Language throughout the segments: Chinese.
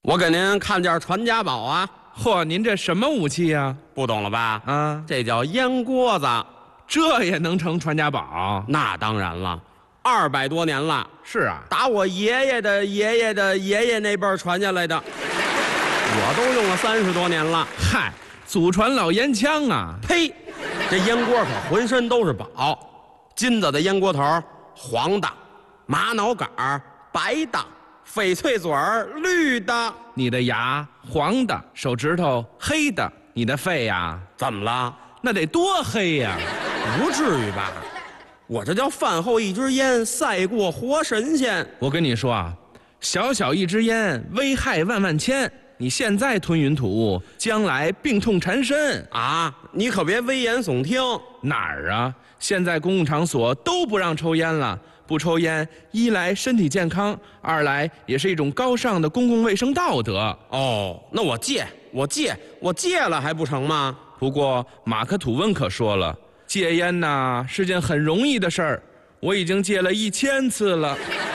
我给您看件传家宝啊。 嚯，您这什么武器呀？ 不懂了吧？ 啊， 这叫烟锅子。 这也能成传家宝？ 那当然了，200多年了。 是啊， 打我爷爷的爷爷的爷爷那辈儿传下来的，我都用了30多年了。 嗨，祖传老烟枪啊！ 呸！这烟锅可浑身都是宝，金子的烟锅头，黄的；玛瑙杆儿，白的；翡翠嘴儿，绿的。 你的牙黄的，手指头黑的，你的肺呀？ 怎么了？ 那得多黑呀！ 不至于吧？我这叫饭后一支烟，赛过活神仙。 我跟你说啊，小小一支烟，危害万万千。你现在吞云吐雾，将来病痛缠身啊！你可别危言耸听。 哪儿啊？现在公共场所都不让抽烟了。不抽烟，一来身体健康，二来也是一种高尚的公共卫生道德。 哦，那我戒了还不成吗？ 不过马克吐温可说了，戒烟呐是件很容易的事儿，我已经戒了1000次了。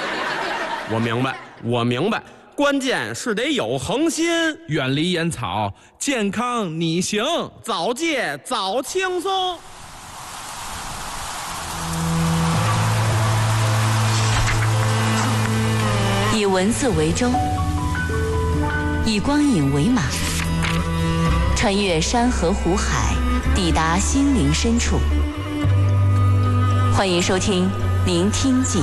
我明白，关键是得有恒心， 远离烟草，健康你行， 早戒早轻松。 以文字为舟，以光影为马，穿越山河湖海，抵达心灵深处。欢迎收听《聆听记》。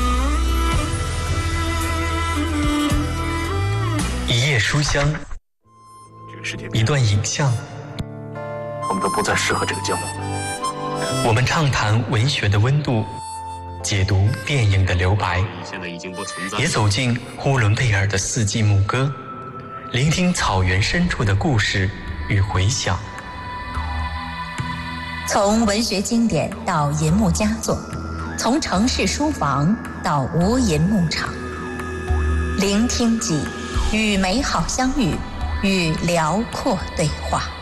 一页书香，一段影像， 我们都不再适合这个节目。 我们畅谈文学的温度，解读电影的留白， 现在已经不存在， 也走进呼伦贝尔的四季牧歌，聆听草原深处的故事与回响。 从文学经典到银幕佳作，从城市书房到无垠牧场，聆听记，与美好相遇，与辽阔对话。